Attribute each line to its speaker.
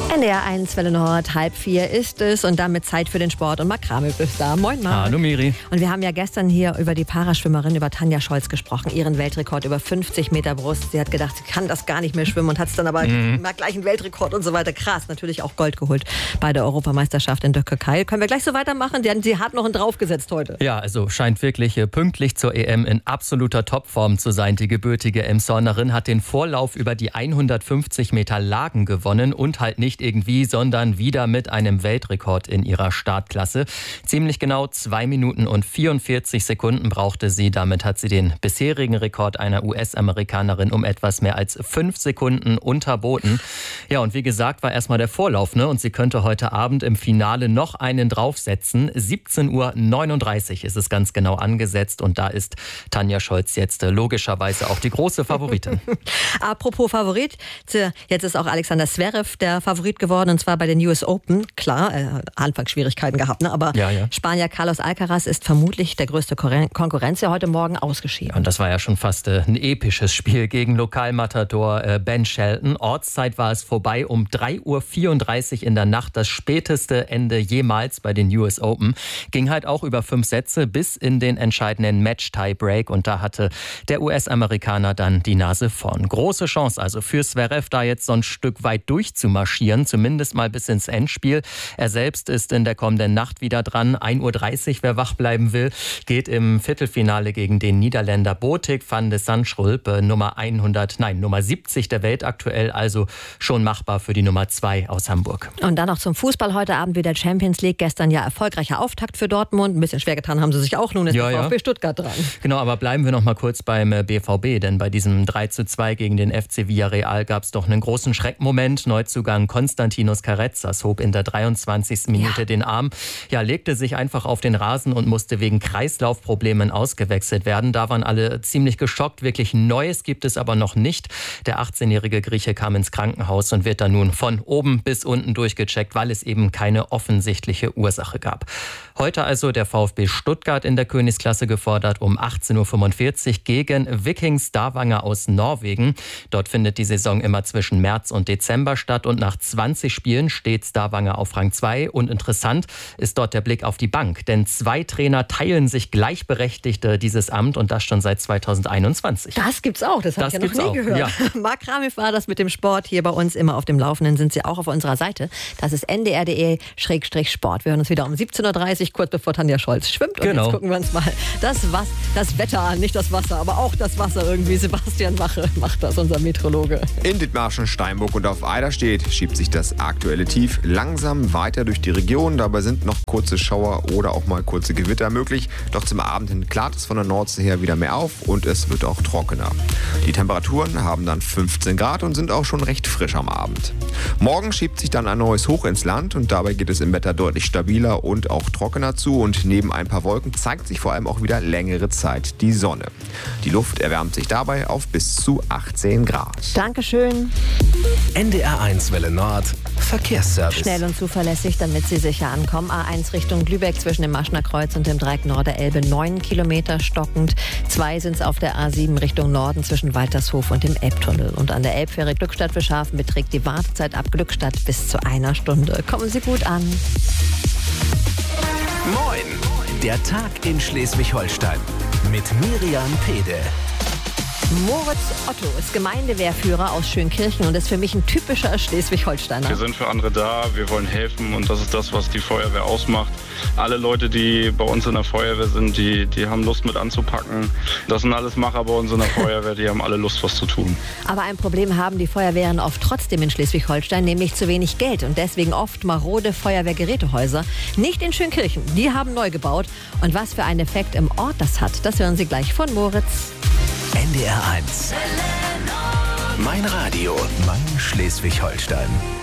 Speaker 1: NDR 1 Welle Nord, 3:30 ist es und damit Zeit für den Sport. Und Marc Kramel ist da. Moin Marc.
Speaker 2: Hallo Miri.
Speaker 1: Und wir haben ja gestern hier über die Paraschwimmerin, über Tanja Scholz gesprochen, ihren Weltrekord über 50 Meter Brust. Sie hat gedacht, sie kann das gar nicht mehr schwimmen und hat es dann aber gleich einen Weltrekord und so weiter. Krass, natürlich auch Gold geholt bei der Europameisterschaft in der Türkei. Können wir gleich so weitermachen? Sie hat noch einen draufgesetzt heute.
Speaker 2: Ja, also scheint wirklich pünktlich zur EM in absoluter Topform zu sein. Die gebürtige Emshornerin hat den Vorlauf über die 150 Meter Lagen gewonnen und halt nicht irgendwie, sondern wieder mit einem Weltrekord in ihrer Startklasse. Ziemlich genau 2 Minuten und 44 Sekunden brauchte sie. Damit hat sie den bisherigen Rekord einer US-Amerikanerin um etwas mehr als 5 Sekunden unterboten. Ja, und wie gesagt, war erstmal der Vorlauf, ne? Und sie könnte heute Abend im Finale noch einen draufsetzen. 17:39 Uhr ist es ganz genau angesetzt und da ist Tanja Scholz jetzt logischerweise auch die große Favoritin.
Speaker 1: Apropos Favorit, jetzt ist auch Alexander Zverev der Favorit geworden, und zwar bei den US Open. Klar, Anfangsschwierigkeiten gehabt, ne? Aber
Speaker 2: ja.
Speaker 1: Spanier Carlos Alcaraz ist vermutlich der größte Konkurrenz, der heute Morgen ausgeschieden.
Speaker 2: Und das war ja schon fast ein episches Spiel gegen Lokalmatador Ben Shelton. Ortszeit war es vorbei um 3:34 Uhr in der Nacht. Das späteste Ende jemals bei den US Open. Ging halt auch über 5 Sätze bis in den entscheidenden Match-Tie-Break. Und da hatte der US-Amerikaner dann die Nase vorn. Große Chance also für Zverev, da jetzt so ein Stück weit durchzumarschieren, zumindest mal bis ins Endspiel. Er selbst ist in der kommenden Nacht wieder dran. 1:30 Uhr, wer wach bleiben will, geht im Viertelfinale gegen den Niederländer Botic van de Zandschulp, Nummer 70 der Welt aktuell, also schon machbar für die Nummer 2 aus Hamburg.
Speaker 1: Und dann noch zum Fußball heute Abend wieder Champions League. Gestern ja erfolgreicher Auftakt für Dortmund. Ein bisschen schwer getan haben sie sich auch. Nun ist der VfB Stuttgart dran.
Speaker 2: Genau, aber bleiben wir noch mal kurz beim BVB, denn bei diesem 3:2 gegen den FC Villarreal gab es doch einen großen Schreckmoment. Neuzugang Konstantinos Carezas hob in der 23. Minute den Arm. Ja, legte sich einfach auf den Rasen und musste wegen Kreislaufproblemen ausgewechselt werden. Da waren alle ziemlich geschockt. Wirklich Neues gibt es aber noch nicht. Der 18-jährige Grieche kam ins Krankenhaus und wird dann nun von oben bis unten durchgecheckt, weil es eben keine offensichtliche Ursache gab. Heute also der VfB Stuttgart in der Königsklasse gefordert um 18:45 Uhr gegen Viking Stavanger aus Norwegen. Dort findet die Saison immer zwischen März und Dezember statt und nach 20 Spielen steht Stavanger auf Rang 2. Und interessant ist dort der Blick auf die Bank, denn 2 Trainer teilen sich gleichberechtigt dieses Amt und das schon seit 2021.
Speaker 1: Das gibt's auch, das habe ich ja noch nie gehört. Ja. Marc Kramel war das mit dem Sport hier bei uns immer auf dem Laufenden, sind Sie auch auf unserer Seite. Das ist ndr.de/sport. Wir hören uns wieder um 17:30 Uhr, kurz bevor Tanja Scholz schwimmt. Und jetzt gucken wir uns mal das Wetter an, nicht das Wasser, aber auch das Wasser irgendwie. Sebastian Wache macht das, unser Meteorologe.
Speaker 3: In Dithmarschen, Steinburg und auf Eiderstedt schiebt sich das aktuelle Tief langsam weiter durch die Region. Dabei sind noch kurze Schauer oder auch mal kurze Gewitter möglich. Doch zum Abend hin klart es von der Nordsee her wieder mehr auf und es wird auch trockener. Die Temperaturen haben dann 15 Grad und sind auch schon recht frisch am Abend. Morgen schiebt sich dann ein neues Hoch ins Land und dabei geht es im Wetter deutlich stabiler und auch trockener zu. Und neben ein paar Wolken zeigt sich vor allem auch wieder längere Zeit die Sonne. Die Luft erwärmt sich dabei auf bis zu 18 Grad.
Speaker 1: Dankeschön.
Speaker 4: NDR 1 Welle Nord, Verkehrsservice.
Speaker 1: Schnell und zuverlässig, damit Sie sicher ankommen. A1 Richtung Lübeck zwischen dem Maschner Kreuz und dem Dreieck Norderelbe 9 Kilometer stockend. 2 sind es auf der A7 Richtung Norden zwischen Waltershof und dem Elbtunnel. Und an der Elbfähre Glückstadt-Wilshafen beträgt die Wartezeit ab Glückstadt bis zu 1 Stunde. Kommen Sie gut an.
Speaker 4: Moin, der Tag in Schleswig-Holstein mit Miriam Pede.
Speaker 1: Moritz Otto ist Gemeindewehrführer aus Schönkirchen und ist für mich ein typischer Schleswig-Holsteiner.
Speaker 5: Wir sind für andere da, wir wollen helfen und das ist das, was die Feuerwehr ausmacht. Alle Leute, die bei uns in der Feuerwehr sind, die haben Lust mit anzupacken. Das sind alles Macher bei uns in der Feuerwehr, die haben alle Lust, was zu tun.
Speaker 1: Aber ein Problem haben die Feuerwehren oft trotzdem in Schleswig-Holstein, nämlich zu wenig Geld und deswegen oft marode Feuerwehrgerätehäuser. Nicht in Schönkirchen, die haben neu gebaut. Und was für einen Effekt im Ort das hat, das hören Sie gleich von Moritz.
Speaker 4: NDR 1. Mein Radio, mein Schleswig-Holstein.